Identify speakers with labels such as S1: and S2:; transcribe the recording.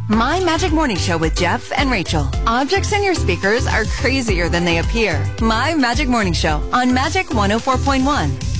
S1: My Magic Morning Show with Jeff and Rachel. Objects in your speakers are crazier than they appear. My Magic Morning Show on Magic 104.1.